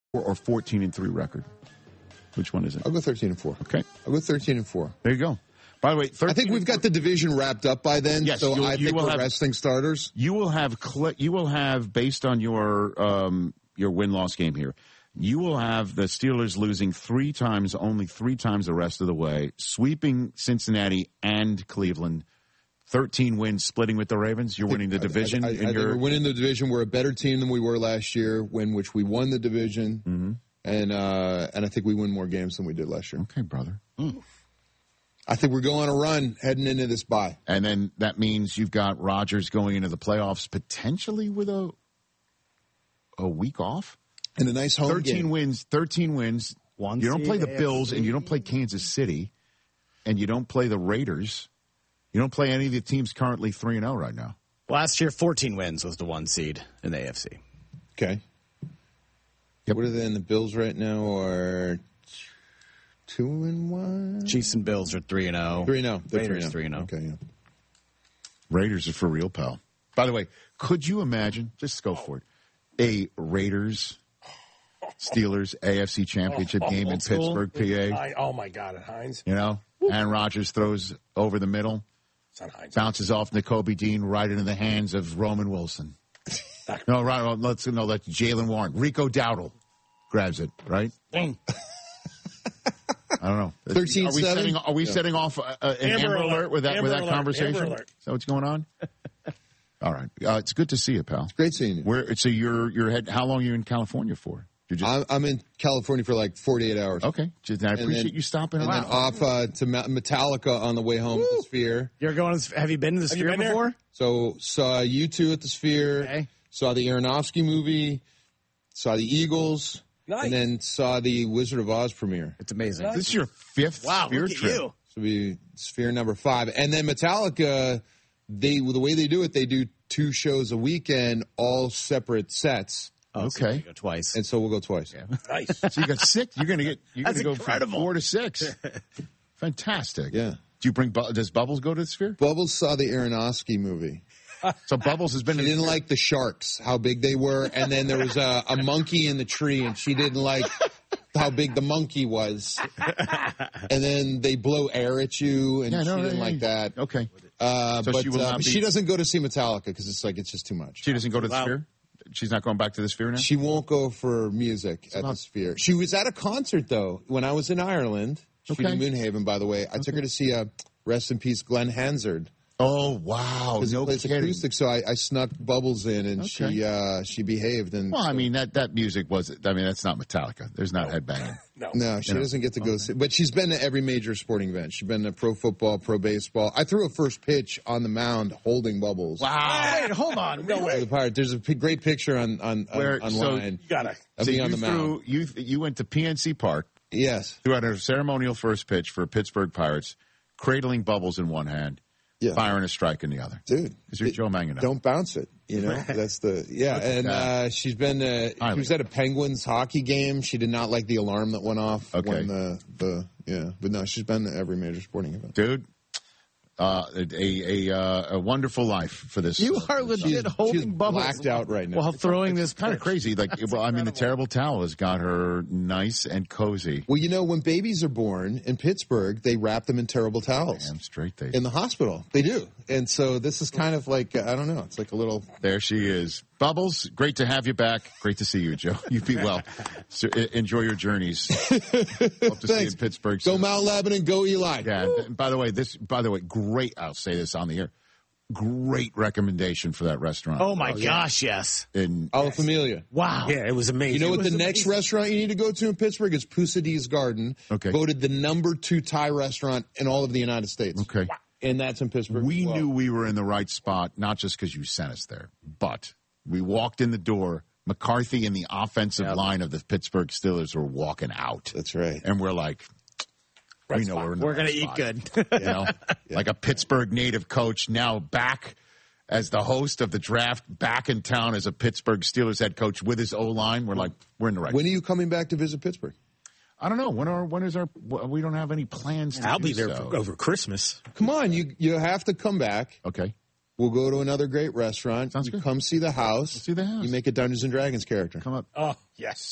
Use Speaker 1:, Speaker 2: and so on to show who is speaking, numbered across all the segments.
Speaker 1: or 14-3 record? Which one is it?
Speaker 2: I'll go 13-4.
Speaker 1: Okay.
Speaker 2: I'll go 13-4.
Speaker 1: There you go. By the way,
Speaker 2: I think we've got the division wrapped up by then,
Speaker 1: yes,
Speaker 2: so I think we're resting starters.
Speaker 1: You will have based on your win-loss game here, you will have the Steelers losing only three times the rest of the way, sweeping Cincinnati and Cleveland. 13 wins, splitting with the Ravens. You're winning the division.
Speaker 2: I think we're winning the division. We're a better team than we were last year, which we won the division, and I think we win more games than we did last year.
Speaker 1: Okay, brother.
Speaker 2: I think we're going on a run heading into this bye.
Speaker 1: And then that means you've got Rodgers going into the playoffs potentially with a week off.
Speaker 2: And a nice home
Speaker 1: 13 wins.
Speaker 3: One
Speaker 1: you don't play the
Speaker 3: AFC.
Speaker 1: Bills, and you don't play Kansas City, and you don't play the Raiders. You don't play any of the teams currently 3-0 right now.
Speaker 3: Last year, 14 wins was the 1 seed in the AFC.
Speaker 2: Okay.
Speaker 1: Yep.
Speaker 2: What are they in? The Bills right now are 2-1?
Speaker 3: Chiefs and Bills are 3-0.
Speaker 2: 3-0. They're
Speaker 3: Raiders
Speaker 2: 3-0.
Speaker 3: 3-0.
Speaker 2: Okay, yeah.
Speaker 1: Raiders are for real, pal. By the way, could you imagine, just go for it, a Raiders-Steelers AFC Championship game in Pittsburgh, PA?
Speaker 4: Oh, my God, at Heinz.
Speaker 1: You know, Aaron Rodgers throws over the middle, bounces off Nakobe Dean right into the let's Jalen Warren. Rico Dowdle grabs it, right?
Speaker 4: Dang.
Speaker 1: I don't know.
Speaker 2: 13-7?
Speaker 1: Are we setting off an Amber Alert with that conversation?
Speaker 4: Amber Alert.
Speaker 1: Is that what's going on? All right. It's good to see you, pal.
Speaker 2: Great seeing you.
Speaker 1: So you're head. How long are you in California for?
Speaker 2: I'm in California for like 48 hours.
Speaker 1: Okay. I appreciate you stopping.
Speaker 2: And then off to Metallica on the way home to the Sphere.
Speaker 3: You're going? Have you been to the Sphere before?
Speaker 2: So saw U2 at the Sphere.
Speaker 3: Okay.
Speaker 2: Saw the Aronofsky movie. Saw the Eagles.
Speaker 4: Nice.
Speaker 2: And then saw the Wizard of Oz premiere.
Speaker 3: It's amazing.
Speaker 1: This is your fifth Sphere
Speaker 3: look at
Speaker 1: trip.
Speaker 3: you.
Speaker 2: So be Sphere number 5. And then Metallica, the way they do it, they do 2 shows a weekend, all separate sets.
Speaker 3: Oh, so
Speaker 1: Okay.
Speaker 3: you go twice.
Speaker 2: And so we'll go twice.
Speaker 3: Yeah.
Speaker 4: Nice.
Speaker 1: So you got 6. You're gonna
Speaker 3: That's
Speaker 1: go from
Speaker 3: incredible.
Speaker 1: 4 to 6. Fantastic.
Speaker 2: Yeah.
Speaker 1: Do you bring? Does Bubbles go to the Sphere?
Speaker 2: Bubbles saw the Aronofsky movie.
Speaker 1: So Bubbles has been.
Speaker 2: She didn't like the sharks, how big they were, and then there was a monkey in the tree, and she didn't like how big the monkey was. And then they blow air at you, and she didn't like that.
Speaker 1: Okay.
Speaker 2: But
Speaker 1: she will not be-
Speaker 2: she doesn't go to see Metallica because it's just too much.
Speaker 1: She doesn't go to the Sphere. She's not going back to the Sphere now.
Speaker 2: She won't go for music at the Sphere. She was at a concert though when I was in Ireland. She's in Moonhaven, by the way. I took her to see rest in peace Glenn Hansard.
Speaker 1: Oh wow!
Speaker 2: Because
Speaker 1: No
Speaker 2: he plays
Speaker 1: kidding.
Speaker 2: acoustic, so I snuck Bubbles in, and she behaved. And
Speaker 1: Well, I mean that music was. I mean that's not Metallica. There's not headbanging.
Speaker 2: no, she doesn't get to go see. But she's been to every major sporting event. She's been to pro football, pro baseball. I threw a first pitch on the mound holding Bubbles.
Speaker 3: Wow. Wait, hold on. No way.
Speaker 2: The Pirates. There's a great picture online.
Speaker 4: You got to.
Speaker 2: Of me on the mound.
Speaker 1: You went to PNC Park.
Speaker 2: Yes.
Speaker 1: Threw out a ceremonial first pitch for Pittsburgh Pirates, cradling Bubbles in one hand, firing a strike in the other.
Speaker 2: Dude.
Speaker 1: Because you're Joe Manganiello.
Speaker 2: Don't bounce it. You know, that's the, and she's been, she was at a Penguins hockey game. She did not like the alarm that went off when but no, she's been to every major sporting event.
Speaker 1: Dude, a wonderful life for this.
Speaker 3: You are legit holding Bubbles.
Speaker 2: Blacked out right now.
Speaker 3: While throwing this
Speaker 1: kind of crazy. Like, well, I mean, the terrible towel has got her nice and cozy.
Speaker 2: Well, you know, when babies are born in Pittsburgh, they wrap them in terrible towels.
Speaker 1: Damn straight they
Speaker 2: in the hospital. They do. And so this is kind of like, I don't know, it's like a little.
Speaker 1: There she is. Bubbles, great to have you back. Great to see you, Joe. You be well. So, enjoy your journeys. Hope to see you in Pittsburgh soon.
Speaker 2: Go Mount Lebanon, go Eli.
Speaker 1: Yeah. By the way, great. I'll say this on the air. Great recommendation for that restaurant.
Speaker 3: Oh my gosh, yes.
Speaker 1: In
Speaker 2: La Familia.
Speaker 3: Wow.
Speaker 4: Yeah, it was amazing.
Speaker 2: You know what the next restaurant you need to go to in Pittsburgh is Pousad's Garden.
Speaker 1: Okay.
Speaker 2: Voted the number 2 Thai restaurant in all of the United States.
Speaker 1: Okay.
Speaker 2: Wow. And that's in Pittsburgh.
Speaker 1: We knew we were in the right spot, not just because you sent us there, but we walked in the door. McCarthy and the offensive line of the Pittsburgh Steelers were walking out.
Speaker 2: That's right.
Speaker 1: And we're like, we know we're
Speaker 3: going to eat good.
Speaker 1: You know, like a Pittsburgh native coach now back as the host of the draft, back in town as a Pittsburgh Steelers head coach with his O-line. We're like, we're in the right.
Speaker 2: When are you coming back to visit Pittsburgh?
Speaker 1: I don't know. When is our? We don't have any plans.
Speaker 4: I'll be there
Speaker 1: so.
Speaker 4: over Christmas.
Speaker 2: Come on, you have to come back.
Speaker 1: Okay.
Speaker 2: We'll go to another great restaurant.
Speaker 1: Sounds
Speaker 2: you
Speaker 1: good.
Speaker 2: Come see the house.
Speaker 1: See the house.
Speaker 2: You make a Dungeons and Dragons character.
Speaker 1: Come up.
Speaker 4: Oh, yes.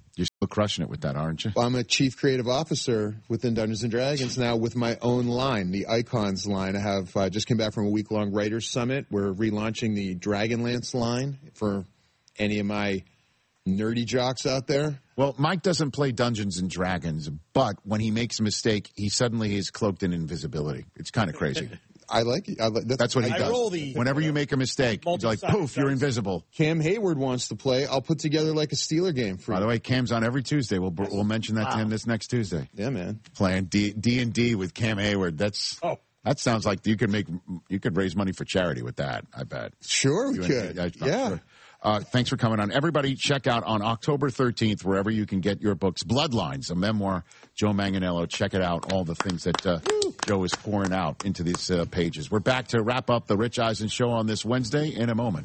Speaker 1: You're still crushing it with that, aren't you?
Speaker 2: Well, I'm a chief creative officer within Dungeons & Dragons now with my own line, the Icons line. I have just came back from a week-long Writers' Summit. We're relaunching the Dragonlance line for any of my nerdy jocks out there.
Speaker 1: Well, Mike doesn't play Dungeons and Dragons, but when he makes a mistake, he suddenly is cloaked in invisibility. It's kind of crazy.
Speaker 2: I like it.
Speaker 1: That's what he does. Whenever you make a mistake, it's like, poof, you're invisible.
Speaker 2: Cam Hayward wants to play. I'll put together like a Steeler game for you.
Speaker 1: By the way, Cam's on every Tuesday. We'll mention that to him this next Tuesday.
Speaker 2: Yeah, man.
Speaker 1: Playing D&D with Cam Hayward. That sounds like you could raise money for charity with that, I bet.
Speaker 2: Sure we could. Yeah.
Speaker 1: Sure. Thanks for coming on. Everybody, check out on October 13th, wherever you can get your books, Bloodlines, a memoir, Joe Manganiello. Check it out, all the things that Joe is pouring out into these pages. We're back to wrap up the Rich Eisen Show on this Wednesday in a moment.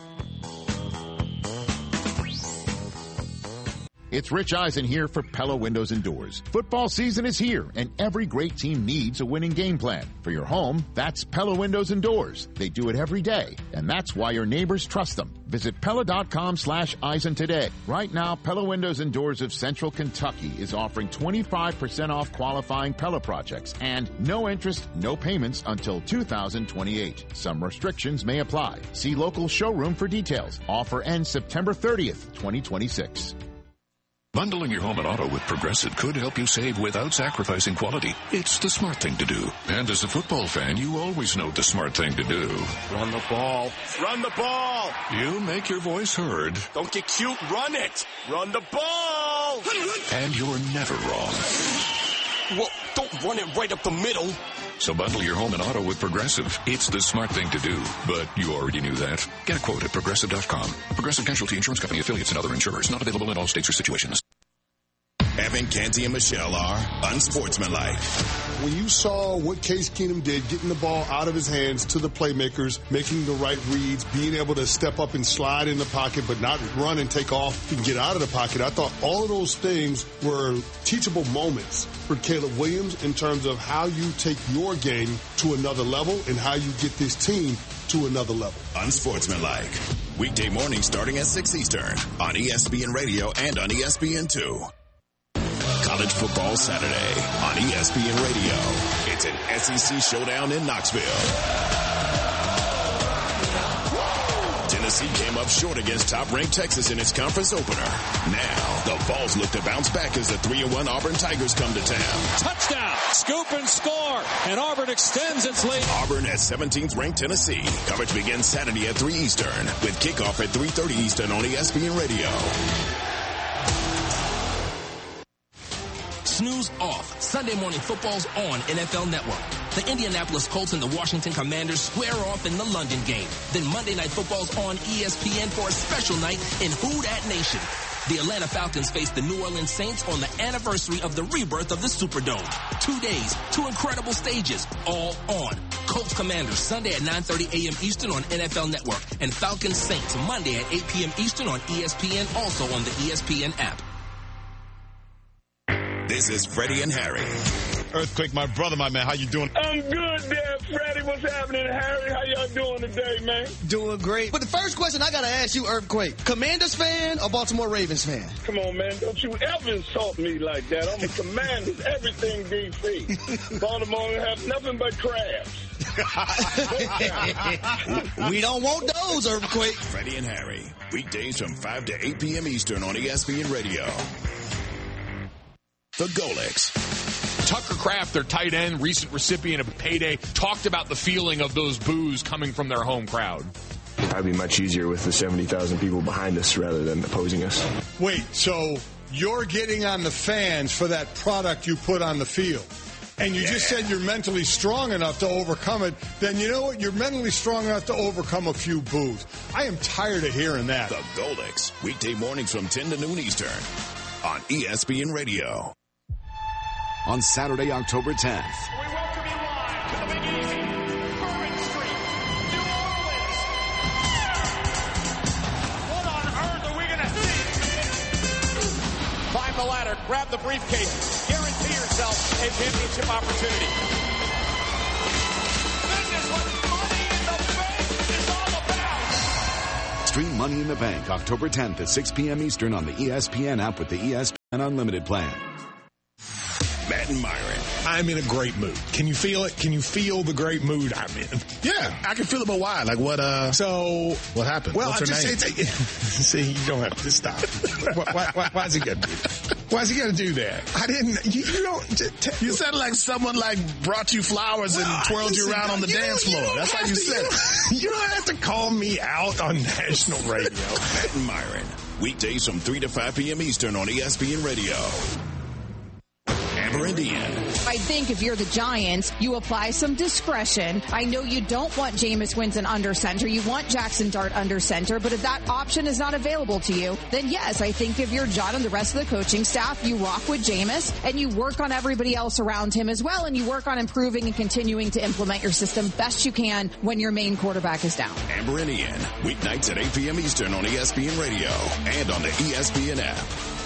Speaker 1: It's Rich Eisen here for Pella Windows and Doors. Football season is here, and every great team needs a winning game plan. For your home, that's Pella Windows and Doors. They do it every day, and that's why your neighbors trust them. Visit Pella.com/Eisen today. Right now, Pella Windows and Doors of Central Kentucky is offering 25% off qualifying Pella projects and no interest, no payments until 2028. Some restrictions may apply. See local showroom for details. Offer ends September 30th, 2026.
Speaker 5: Bundling your home and auto with Progressive could help you save without sacrificing quality. It's the smart thing to do. And as a football fan, you always know the smart thing to do.
Speaker 6: Run the ball. Run the ball.
Speaker 5: You make your voice heard.
Speaker 6: Don't get cute. Run it. Run the ball.
Speaker 5: And you're never wrong.
Speaker 6: Well, don't run it right up the middle.
Speaker 5: So bundle your home and auto with Progressive. It's the smart thing to do. But you already knew that. Get a quote at Progressive.com. Progressive Casualty Insurance Company, affiliates, and other insurers. Not available in all states or situations.
Speaker 7: Evan, Canty, and Michelle are unsportsmanlike.
Speaker 8: When you saw what Case Keenum did, getting the ball out of his hands to the playmakers, making the right reads, being able to step up and slide in the pocket, but not run and take off and get out of the pocket, I thought all of those things were teachable moments for Caleb Williams in terms of how you take your game to another level and how you get this team to another level.
Speaker 7: Unsportsmanlike. Weekday morning starting at 6 Eastern on ESPN Radio and on ESPN2. College Football Saturday on ESPN Radio. It's an SEC showdown in Knoxville. Tennessee came up short against top-ranked Texas in its conference opener. Now, the Vols look to bounce back as the 3-1 Auburn Tigers come to town.
Speaker 9: Touchdown! Scoop and score! And Auburn extends its lead.
Speaker 7: Auburn at 17th-ranked Tennessee. Coverage begins Saturday at 3 Eastern with kickoff at 3:30 Eastern on ESPN Radio.
Speaker 10: Snooze off. Sunday Morning Football's on NFL Network. The Indianapolis Colts and the Washington Commanders square off in the London game. Then Monday Night Football's on ESPN for a special night in Who Dat Nation. The Atlanta Falcons face the New Orleans Saints on the anniversary of the rebirth of the Superdome. 2 days, 2 incredible stages, all on. Colts Commanders Sunday at 9:30 a.m. Eastern on NFL Network. And Falcons Saints Monday at 8 p.m. Eastern on ESPN, also on the ESPN app.
Speaker 7: This is Freddie and Harry.
Speaker 11: Earthquake, my brother, my man. How you doing?
Speaker 12: I'm good there, Freddie. What's happening, Harry? How y'all doing today, man?
Speaker 13: Doing great. But the first question I got to ask you, Earthquake, Commanders fan or Baltimore Ravens fan?
Speaker 12: Come on, man. Don't you ever insult me like that. I'm a Commanders, everything DC. Baltimore have nothing but crabs.
Speaker 13: We don't want those, Earthquake.
Speaker 7: Freddie and Harry, weekdays from 5 to 8 p.m. Eastern on ESPN Radio. The Golics.
Speaker 14: Tucker Kraft, their tight end, recent recipient of a payday, talked about the feeling of those boos coming from their home crowd.
Speaker 15: It'd be much easier with the 70,000 people behind us rather than opposing us.
Speaker 8: Wait, so you're getting on the fans for that product you put on the field. And you just said you're mentally strong enough to overcome it. Then you know what? You're mentally strong enough to overcome a few boos. I am tired of hearing that.
Speaker 7: The Golics, weekday mornings from 10 to noon Eastern on ESPN Radio.
Speaker 16: On Saturday, October 10th.
Speaker 17: We welcome you live to the Big Easy, Bourbon Street, New Orleans. What on earth are we going to see? Climb the ladder, grab the briefcase, guarantee yourself a championship opportunity. This is what Money in the Bank is all about.
Speaker 16: Stream Money in the Bank, October 10th at 6 p.m. Eastern on the ESPN app with the ESPN Unlimited plan.
Speaker 7: Matt and Myron.
Speaker 18: I'm in a great mood. Can you feel it? Can you feel the great mood I'm in?
Speaker 19: Yeah, I can feel it, but why? Like what,
Speaker 18: So,
Speaker 19: what happened?
Speaker 18: Well,
Speaker 19: what's her name?
Speaker 18: See, you don't have to stop. Why is he got to do that? Why is he got to do that? I didn't, you don't.
Speaker 19: You sounded like someone brought you flowers and twirled you around on the dance floor. That's how you said it.
Speaker 18: You don't have to call me out on national radio.
Speaker 7: Matt and Myron. Weekdays from 3 to 5 p.m. Eastern on ESPN Radio. Amber Indian.
Speaker 20: I think if you're the Giants, you apply some discretion. I know you don't want Jameis Winston under center. You want Jackson Dart under center. But if that option is not available to you, then yes, I think if you're John and the rest of the coaching staff, you rock with Jameis and you work on everybody else around him as well. And you work on improving and continuing to implement your system best you can when your main quarterback is down.
Speaker 7: Amber Indian. Weeknights at 8 p.m. Eastern on ESPN Radio and on the ESPN app.